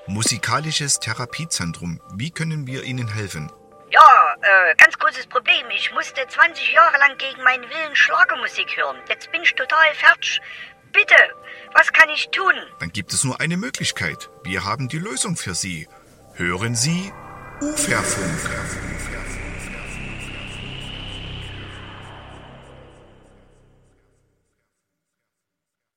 Musikalisches Therapiezentrum. Wie können wir Ihnen helfen? Ja, ganz großes Problem. Ich musste 20 Jahre lang gegen meinen Willen Schlagermusik hören. Jetzt bin ich total fertig. Bitte, was kann ich tun? Dann gibt es nur eine Möglichkeit. Wir haben die Lösung für Sie. Hören Sie Uferfunk.